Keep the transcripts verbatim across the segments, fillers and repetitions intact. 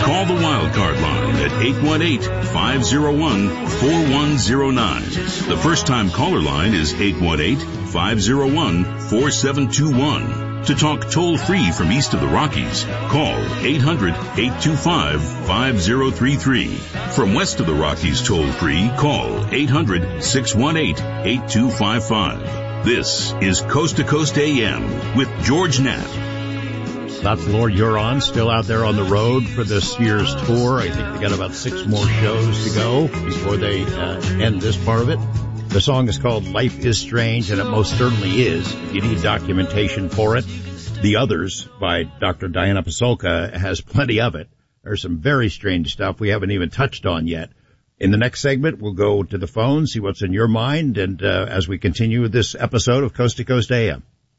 Call the Wildcard line at eight one eight, five oh one, four one oh nine. The first-time caller line is eight one eight, five oh one, four seven two one. To talk toll-free from east of the Rockies, call eight hundred, eight two five, five oh three three. From west of the Rockies toll-free, call eight hundred, six one eight, eight two five five. This is Coast to Coast A M with George Knapp. That's Lord Huron, still out there on the road for this year's tour. I think they got about six more shows to go before they uh, end this part of it. The song is called Life is Strange, and it most certainly is. If you need documentation for it, The Others by Doctor Diana Pasulka has plenty of it. There's some very strange stuff we haven't even touched on yet. In the next segment, we'll go to the phone, see what's in your mind, and uh, as we continue with this episode of Coast to Coast A M.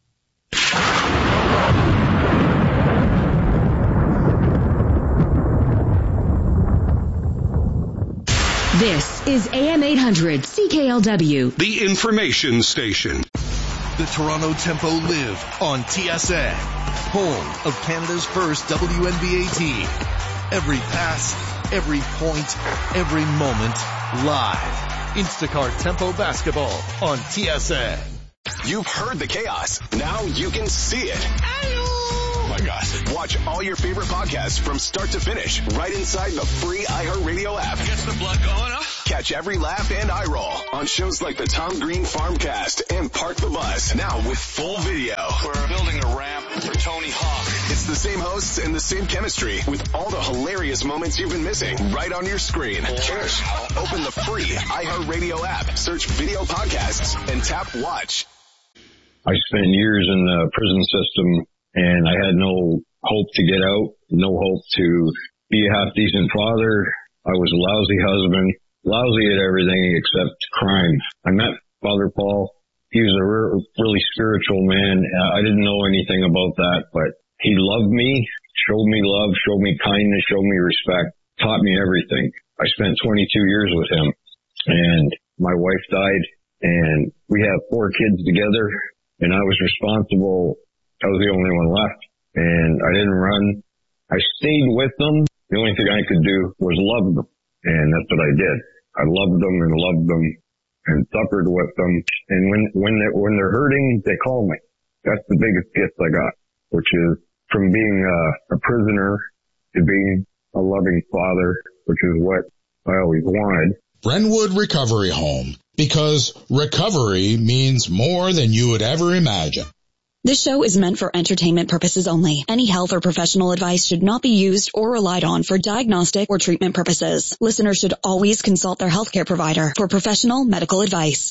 This is A M eight hundred C K L W, the information station. The Toronto Tempo live on T S N, home of Canada's first W N B A team. Every pass, every point, every moment, live. Instacart Tempo basketball on T S N. You've heard the chaos. Now you can see it. Oh my gosh. Watch all your favorite podcasts from start to finish right inside the free iHeartRadio app. Gets the blood going up. Catch every laugh and eye roll on shows like the Tom Green Farmcast and Park the Bus. Now with full video. We're building a ramp for Tony Hawk. It's the same hosts and the same chemistry with all the hilarious moments you've been missing right on your screen. Cheers. Open the free iHeartRadio app, search video podcasts, and tap watch. I spent years in the prison system, and I had no hope to get out, no hope to be a half-decent father. I was a lousy husband, lousy at everything except crime. I met Father Paul. He was a re- really spiritual man. I didn't know anything about that, but he loved me, showed me love, showed me kindness, showed me respect, taught me everything. I spent twenty-two years with him, and my wife died, and we have four kids together, and I was responsible. I was the only one left, and I didn't run. I stayed with them. The only thing I could do was love them, and that's what I did. I loved them and loved them and suffered with them. And when when they when they're hurting, they call me. That's the biggest gift I got, which is from being a, a prisoner to being a loving father, which is what I always wanted. Brentwood Recovery Home, because recovery means more than you would ever imagine. This show is meant for entertainment purposes only. Any health or professional advice should not be used or relied on for diagnostic or treatment purposes. Listeners should always consult their healthcare provider for professional medical advice.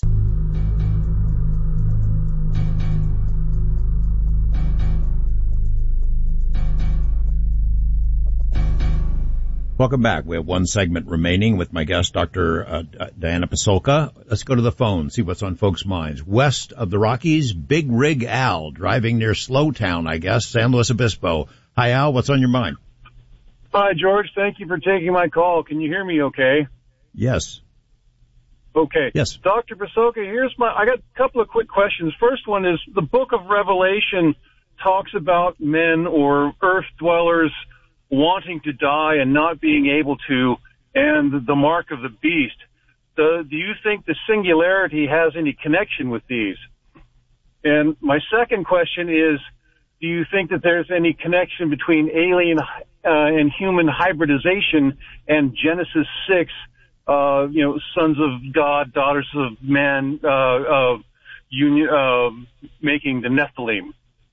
Welcome back. We have one segment remaining with my guest, Doctor Uh, Diana Pasulka. Let's go to the phone, see what's on folks' minds. West of the Rockies, Big Rig Al, driving near Slowtown, I guess, San Luis Obispo. Hi, Al. What's on your mind? Hi, George. Thank you for taking my call. Can you hear me okay? Yes. Okay. Yes. Doctor Pasulka, here's my, I got a couple of quick questions. First one is the book of Revelation talks about men or earth dwellers wanting to die and not being able to, and the mark of the beast. The, do you think the singularity has any connection with these? And my second question is, do you think that there's any connection between alien uh, and human hybridization and Genesis six, uh, you know, sons of God, daughters of men, uh, uh, union, uh, making the Nephilim?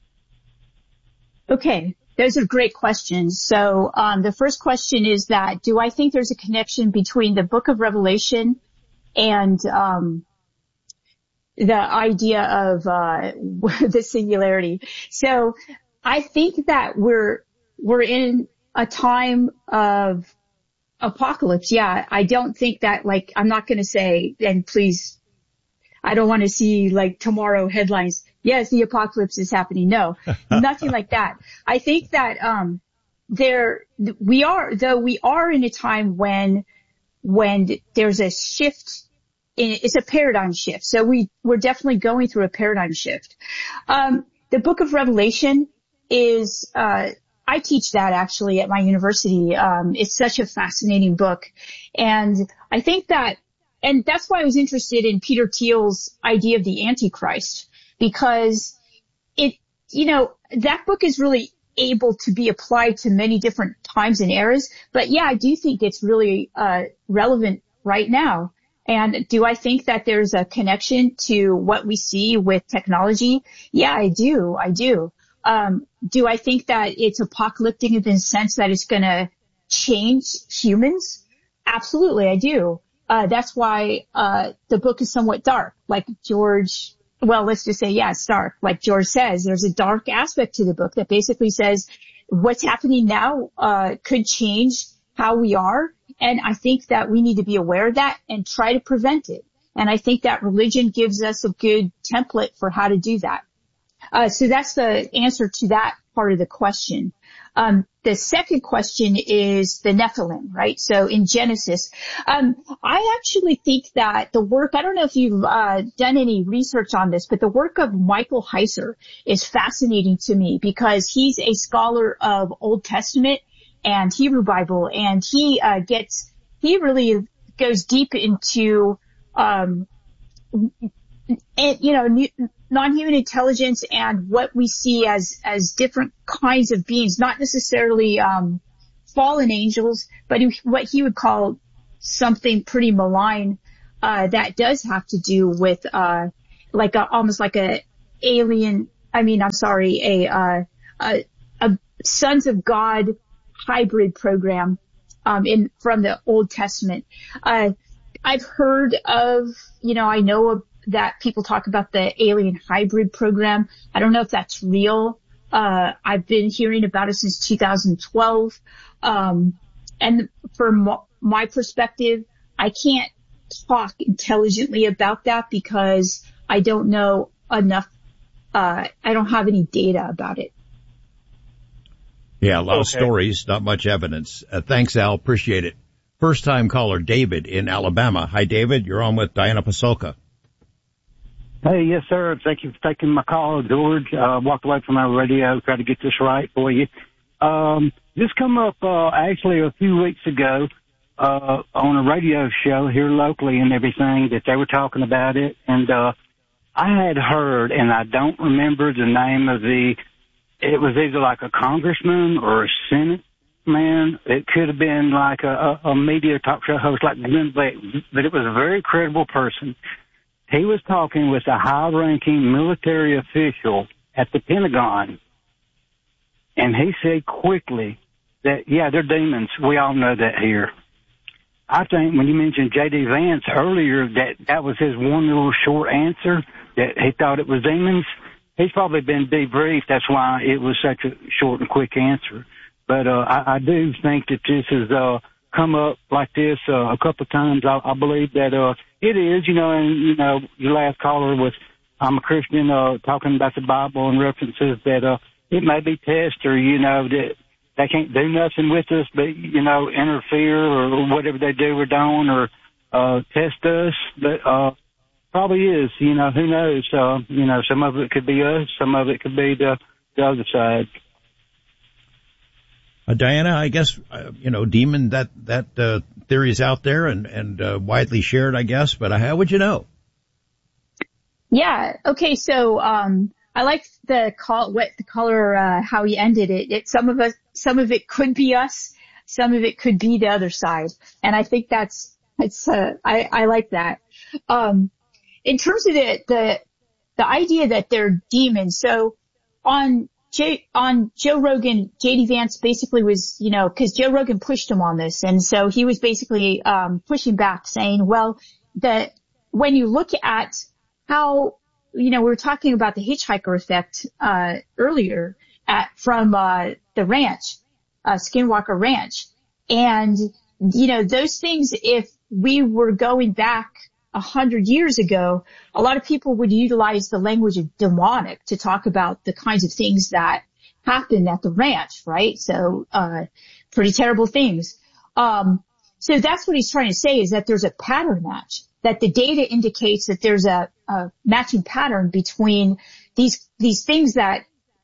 Okay. Those are great questions. So, um, the first question is that, do I think there's a connection between the book of Revelation and, um, the idea of, uh, the singularity? So, I think that we're, we're in a time of apocalypse. Yeah. I don't think that, like, I'm not going to say, and please, I don't want to see like tomorrow headlines. Yes, the apocalypse is happening. No, nothing like that. I think that, um, there, we are, though we are in a time when, when there's a shift in, it's a paradigm shift. So we, we're definitely going through a paradigm shift. Um, the book of Revelation is, uh, I I teach that actually at my university. Um, it's such a fascinating book. And I think that, and that's why I was interested in Peter Thiel's idea of the Antichrist, because it, you know, that book is really able to be applied to many different times and eras. But yeah, I do think it's really, uh, relevant right now. And do I think that there's a connection to what we see with technology? Yeah, I do. I do. Um, do I think that it's apocalyptic in the sense that it's going to change humans? Absolutely, I do. Uh, that's why, uh, the book is somewhat dark. Like George, well, let's just say, yeah, it's dark. Like George says, there's a dark aspect to the book that basically says what's happening now, uh, could change how we are. And I think that we need to be aware of that and try to prevent it. And I think that religion gives us a good template for how to do that. Uh, so that's the answer to that part of the question. Um, the second question is the Nephilim, right? So in Genesis, um, I actually think that the work, I don't know if you've, uh, done any research on this, but the work of Michael Heiser is fascinating to me because he's a scholar of Old Testament and Hebrew Bible, and he, uh, gets, he really goes deep into, um, and, you know, new, non-human intelligence and what we see as, as different kinds of beings, not necessarily, um, fallen angels, but what he would call something pretty malign, uh, that does have to do with, uh, like a, almost like a alien, I mean, I'm sorry, a, uh, a, a Sons of God hybrid program, um, in, from the Old Testament. Uh, I've heard of, you know, I know of, that people talk about the alien hybrid program. I don't know if that's real. Uh, I've been hearing about it since two thousand twelve. Um, and from my perspective, I can't talk intelligently about that because I don't know enough. Uh, I don't have any data about it. Yeah, a lot okay. of stories, not much evidence. Uh, thanks, Al. Appreciate it. First time caller, David in Alabama. Hi, David. You're on with Diana Pasulka. Hey, yes, sir. Thank you for taking my call, George. Uh, walked away from my radio, tried to get this right for you. Um, this come up, uh, actually a few weeks ago, uh, on a radio show here locally and everything that they were talking about it. And, uh, I had heard, and I don't remember the name of the, it was either like a congressman or a Senate man. It could have been like a, a, a media talk show host like Glenn Beck, but it was a very credible person. He was talking with a high-ranking military official at the Pentagon, and he said quickly that, yeah, they're demons. We all know that here. I think when you mentioned J D. Vance earlier, that that was his one little short answer, that he thought it was demons. He's probably been debriefed. That's why it was such a short and quick answer. But uh, I, I do think that this has uh, come up like this uh, a couple of times. I, I believe that uh, it is, you know, and, you know, your last caller was, I'm a Christian, uh, talking about the Bible and references that uh, it may be tests or, you know, that they can't do nothing with us but, you know, interfere or whatever they do or don't or uh, test us. But uh, probably is, you know, who knows? Uh, you know, some of it could be us, some of it could be the, the other side. Uh, Diana, I guess, uh, you know, demon, that, that, uh, theory is out there and, and, uh, widely shared, I guess, but how would you know? Yeah. Okay. So, um, I like the call, what the caller, uh, how he ended it. It, some of us, some of it could be us, some of it could be the other side. And I think that's, it's, uh, I, I like that. Um, in terms of the, the, the idea that they're demons. So on, J, on Joe Rogan, J D. Vance basically was, you know, cause Joe Rogan pushed him on this. And so he was basically, um, pushing back saying, well, that when you look at how, you know, we were talking about the hitchhiker effect, uh, earlier at, from, uh, the ranch, uh, Skinwalker Ranch. And, you know, those things, if we were going back a hundred years ago, a lot of people would utilize the language of demonic to talk about the kinds of things that happened at the ranch, right? So, uh, pretty terrible things. Um, so that's what he's trying to say is that there's a pattern match, that the data indicates that there's a, a matching pattern between these, these things that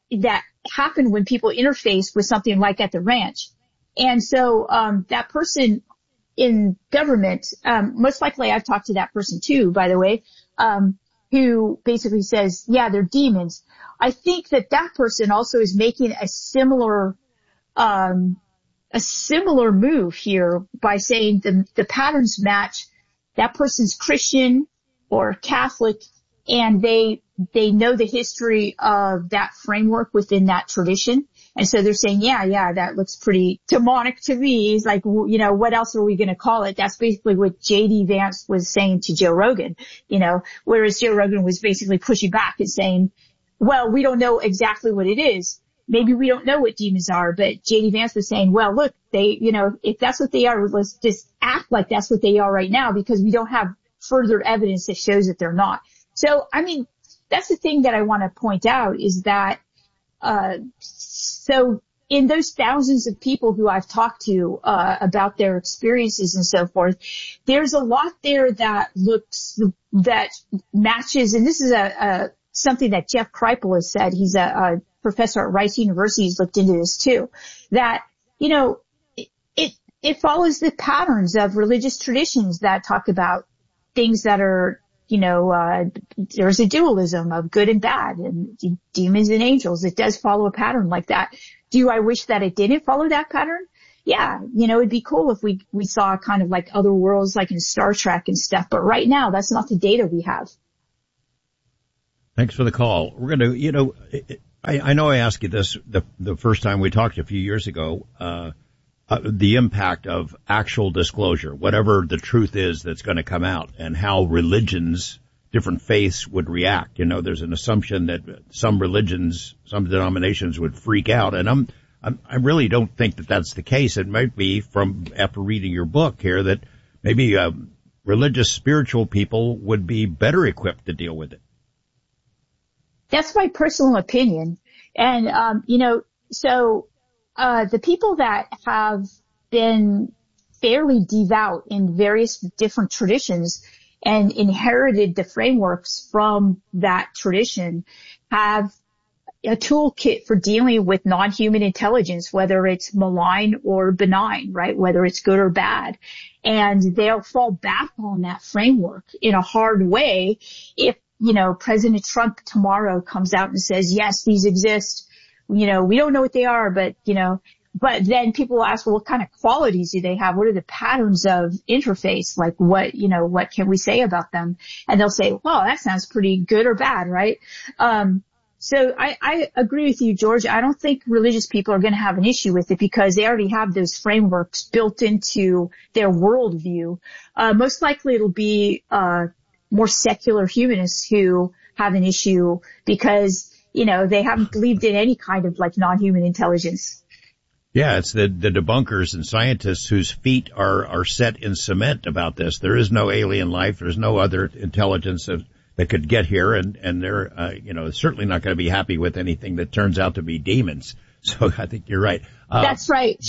that happen when people interface with something like at the ranch. And so, um, that person in government, um, most likely I've talked to that person too, by the way, um, who basically says, yeah, they're demons. I think that that person also is making a similar, um, a similar move here by saying the, the patterns match. That person's Christian or Catholic, and they, they know the history of that framework within that tradition. And so they're saying, yeah, yeah, that looks pretty demonic to me. It's like, you know, what else are we going to call it? That's basically what J D Vance was saying to Joe Rogan, you know, whereas Joe Rogan was basically pushing back and saying, well, we don't know exactly what it is. Maybe we don't know what demons are, but J D Vance was saying, well, look, they, you know, if that's what they are, let's just act like that's what they are right now, because we don't have further evidence that shows that they're not. So, I mean, that's the thing that I want to point out is that, uh, so in those thousands of people who I've talked to, uh, about their experiences and so forth, there's a lot there that looks, that matches, and this is a, a something that Jeff Kripal has said. He's a, a professor at Rice University. He's looked into this too, that, you know, it, it, it follows the patterns of religious traditions that talk about things that are, you know, uh, there's a dualism of good and bad and demons and angels. It does follow a pattern like that. Do I wish that it didn't follow that pattern? Yeah. You know, it'd be cool if we, we saw kind of like other worlds like in Star Trek and stuff. But right now, that's not the data we have. Thanks for the call. We're going to, you know, I, I know I asked you this the, the first time we talked a few years ago, uh, uh, the impact of actual disclosure, whatever the truth is that's going to come out, and how religions, different faiths would react. You know, there's an assumption that some religions, some denominations would freak out, and I'm, I'm I really don't think that that's the case. It might be, from after reading your book here, that maybe uh, religious, spiritual people would be better equipped to deal with it. That's my personal opinion. And, um, you know, so, uh, the people that have been fairly devout in various different traditions and inherited the frameworks from that tradition have a toolkit for dealing with non-human intelligence, whether it's malign or benign, right? Whether it's good or bad. And they'll fall back on that framework in a hard way if, you know, President Trump tomorrow comes out and says, yes, these exist. You know, we don't know what they are, but, you know, but then people will ask, well, what kind of qualities do they have? What are the patterns of interface? Like what, you know, what can we say about them? And they'll say, well, that sounds pretty good or bad, right? Um, so I, I agree with you, George. I don't think religious people are going to have an issue with it because they already have those frameworks built into their worldview. Uh, most likely it'll be, uh, more secular humanists who have an issue because, you know, they haven't believed in any kind of like non-human intelligence. Yeah, it's the, the debunkers and scientists whose feet are, are set in cement about this. There is no alien life. There's no other intelligence that, that could get here. And, and they're, uh, you know, certainly not going to be happy with anything that turns out to be demons. So I think you're right. Uh, That's right.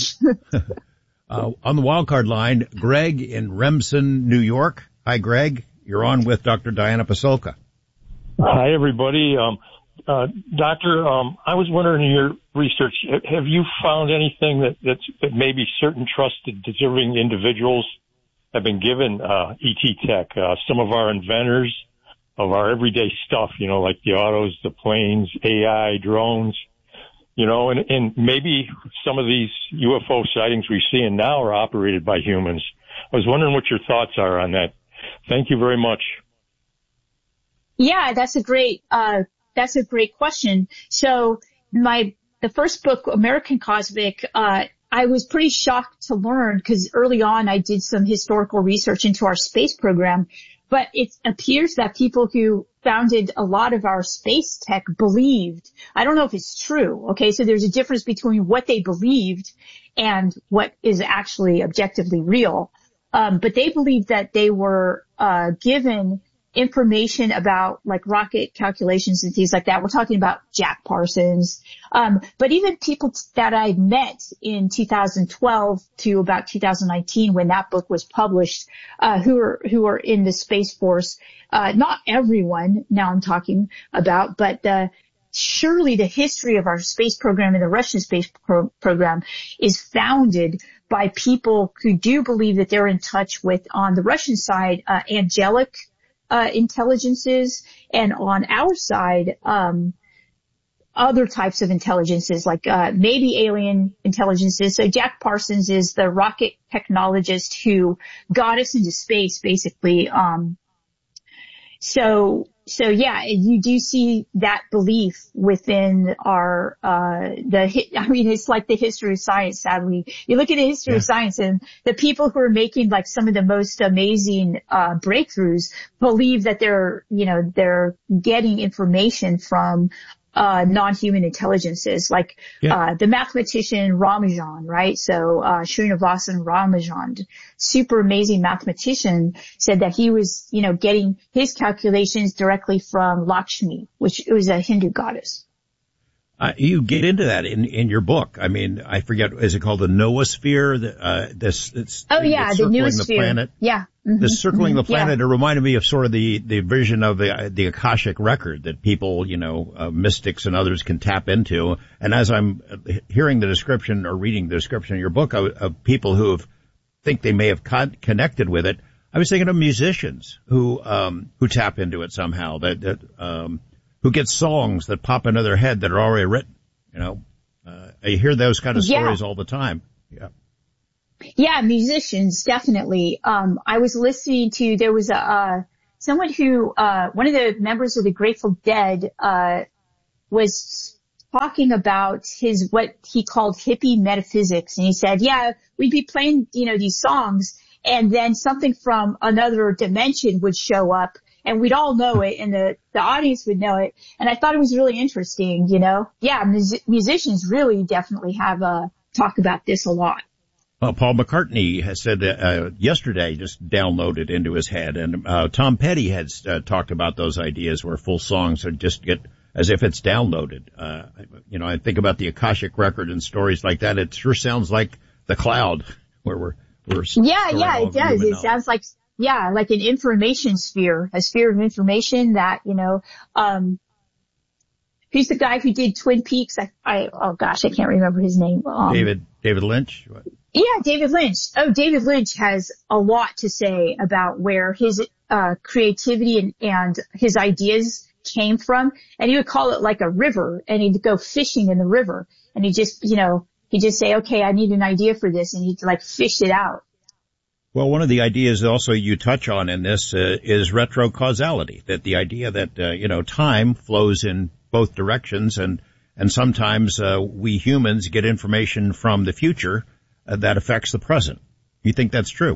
uh, on the wildcard line, Greg in Remsen, New York. Hi, Greg. You're on with Doctor Diana Pasulka. Hi, everybody. Um, uh, doctor, um, I was wondering in your research, have you found anything that, that's, that maybe certain trusted, deserving individuals have been given, uh, E T tech, uh, some of our inventors of our everyday stuff, you know, like the autos, the planes, A I, drones, you know, and, and maybe some of these U F O sightings we're seeing now are operated by humans. I was wondering what your thoughts are on that. Thank you very much. Yeah, that's a great, uh, that's a great question. So my, the first book, American Cosmic, uh, I was pretty shocked to learn because early on I did some historical research into our space program, but it appears that people who founded a lot of our space tech believed, I don't know if it's true. Okay. So there's a difference between what they believed and what is actually objectively real. Um, but they believed that they were, uh, given information about like rocket calculations and things like that. We're talking about Jack Parsons. Um, but even people that I met in two thousand twelve to about two thousand nineteen when that book was published, uh, who are, who are in the Space Force, uh, not everyone now I'm talking about, but, uh, surely the history of our space program and the Russian space pro- program is founded by people who do believe that they're in touch with, on the Russian side, uh, angelic uh, intelligences, and on our side, um, other types of intelligences, like uh, maybe alien intelligences. So Jack Parsons is the rocket technologist who got us into space, basically. Um, so, so yeah, you do see that belief within our, uh, the, I mean, it's like the history of science, sadly. You look at the history yeah. of science, and the people who are making like some of the most amazing, uh, breakthroughs believe that they're, you know, they're getting information from uh, non-human intelligences, like, yeah. uh, the mathematician Ramanujan, right? So, uh, Srinivasan Ramanujan, super amazing mathematician, said that he was, you know, getting his calculations directly from Lakshmi, which was a Hindu goddess. Uh, you get into that in, in your book. I mean, I forget, is it called the noosphere? The, uh, this, it's, oh yeah, the noosphere. The planet. Yeah. Mm-hmm. The circling mm-hmm. the planet. Yeah. It reminded me of sort of the, the vision of the, the Akashic record that people, you know, uh, mystics and others can tap into. And as I'm hearing the description or reading the description of your book of, of people who have, think they may have con- connected with it, I was thinking of musicians who, um, who tap into it somehow, that, that, um, who get songs that pop into their head that are already written. You know, uh, I hear those kind of stories yeah. all the time. Yeah. Yeah, musicians, definitely. Um, I was listening to, there was a, uh, someone who, uh, one of the members of the Grateful Dead, uh, was talking about his, what he called hippie metaphysics. And he said, yeah, we'd be playing, you know, these songs, and then something from another dimension would show up, and we'd all know it, and the, the audience would know it. And I thought it was really interesting, you know. Yeah, mus- musicians really definitely have, uh, talk about this a lot. Well, Paul McCartney has said that, uh, yesterday, just downloaded into his head, and, uh, Tom Petty had, uh, talked about those ideas where full songs are just get, as if it's downloaded. Uh, you know, I think about the Akashic record and stories like that. It sure sounds like the cloud where we're, we're. Yeah, yeah, it does. It sounds like, yeah, like an information sphere, a sphere of information that, you know, um, who's the guy who did Twin Peaks? I, I oh gosh, I can't remember his name. Um, David, David Lynch? What? Yeah, David Lynch. Oh, David Lynch has a lot to say about where his, uh, creativity and, and his ideas came from. And he would call it like a river, and he'd go fishing in the river, and he just, you know, he'd just say, okay, I need an idea for this, and he'd like fish it out. Well, one of the ideas also you touch on in this uh, is retrocausality, that the idea that, uh, you know, time flows in both directions, and, and sometimes uh, we humans get information from the future uh, that affects the present. You think that's true?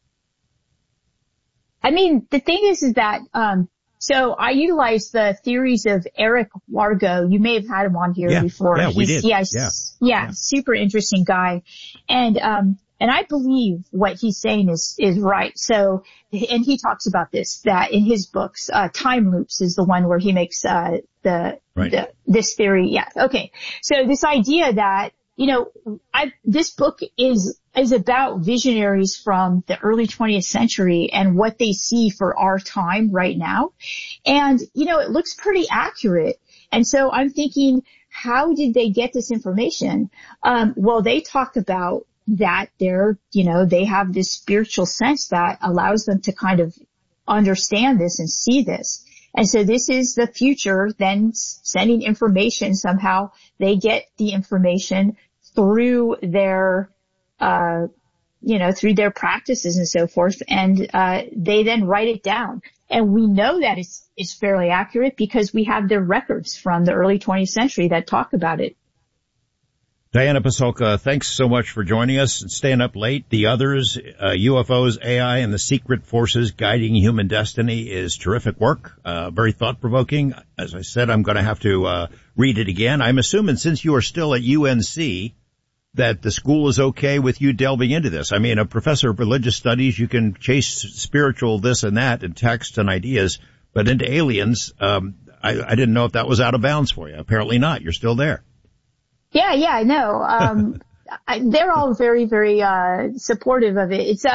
I mean, the thing is, is that, um, so I utilize the theories of Eric Wargo. You may have had him on here yeah, before. Yeah, He's, we did. Yeah, yeah, yeah, super interesting guy. And, um, And I believe what he's saying is, is right. So, and he talks about this, that in his books, uh, Time Loops is the one where he makes, uh, the, right. the, this theory. Yeah. Okay. So this idea that, you know, I, this book is, is about visionaries from the early twentieth century and what they see for our time right now. And, you know, it looks pretty accurate. And so I'm thinking, how did they get this information? Um, well, they talk about that they're, you know, they have this spiritual sense that allows them to kind of understand this and see this. And so this is the future then sending information somehow. They get the information through their, uh, you know, through their practices and so forth. And, uh, they then write it down. And we know that it's, it's fairly accurate because we have their records from the early twentieth century that talk about it. Diana Pasulka, thanks so much for joining us and staying up late. The Others, uh, U F Os, A I, and the Secret Forces Guiding Human Destiny is terrific work, uh, very thought-provoking. As I said, I'm going to have to uh, read it again. I'm assuming since you are still at U N C that the school is okay with you delving into this. I mean, a professor of religious studies, you can chase spiritual this and that and texts and ideas, but into aliens, um, I, I didn't know if that was out of bounds for you. Apparently not. You're still there. Yeah, yeah, no. Um, I, they're all very, very, uh, supportive of it. It's, uh,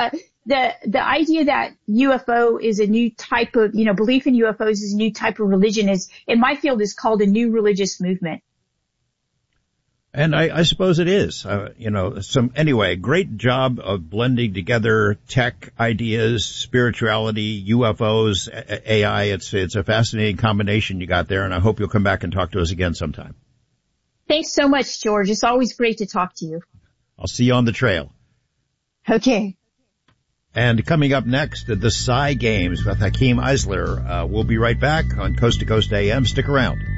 the, the idea that U F O is a new type of, you know, belief in U F Os is a new type of religion is, in my field, is called a new religious movement. And I, I suppose it is, uh, you know, some, anyway, great job of blending together tech ideas, spirituality, U F Os, A I. It's, it's a fascinating combination you got there, and I hope you'll come back and talk to us again sometime. Thanks so much, George. It's always great to talk to you. I'll see you on the trail. Okay. And coming up next, the Psy Games with Hakeem Eisler. Uh, we'll be right back on Coast to Coast A M. Stick around.